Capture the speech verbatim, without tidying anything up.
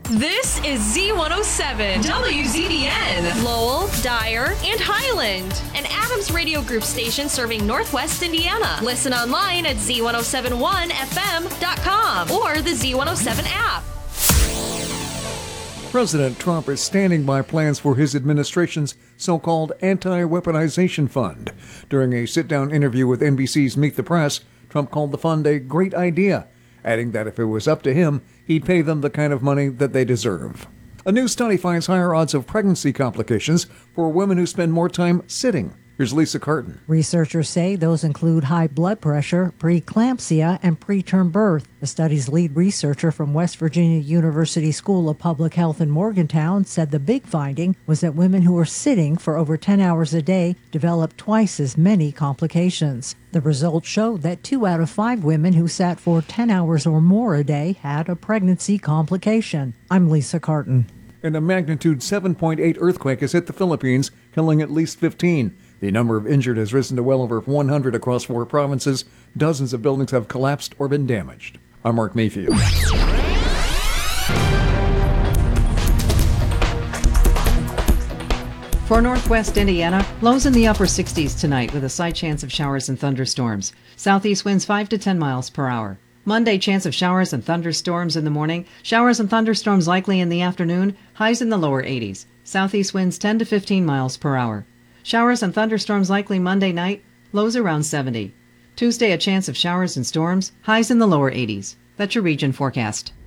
This is Z one oh seven, W Z B N, Lowell, Dyer, and Highland, an Adams Radio Group station serving Northwest Indiana. Listen online at Z one oh seven one F M dot com or the Z one oh seven app. President Trump is standing by plans for his administration's so-called anti-weaponization fund. During a sit-down interview with N B C's Meet the Press, Trump called the fund a great idea, adding that if it was up to him, he'd pay them the kind of money that they deserve. A new study finds higher odds of pregnancy complications for women who spend more time sitting. Here's Lisa Carton. Researchers say those include high blood pressure, preeclampsia, and preterm birth. The study's lead researcher from West Virginia University School of Public Health in Morgantown said the big finding was that women who are sitting for over ten hours a day develop twice as many complications. The results showed that two out of five women who sat for ten hours or more a day had a pregnancy complication. I'm Lisa Carton. And a magnitude seven point eight earthquake has hit the Philippines, killing at least fifteen. The number of injured has risen to well over one hundred across four provinces. Dozens of buildings have collapsed or been damaged. I'm Mark Mayfield. For Northwest Indiana, lows in the upper sixties tonight with a slight chance of showers and thunderstorms. Southeast winds five to ten miles per hour. Monday, chance of showers and thunderstorms in the morning. Showers and thunderstorms likely in the afternoon. Highs in the lower eighties. Southeast winds ten to fifteen miles per hour. Showers and thunderstorms likely Monday night. Lows around seventy. Tuesday, a chance of showers and storms. Highs in the lower eighties. That's your region forecast.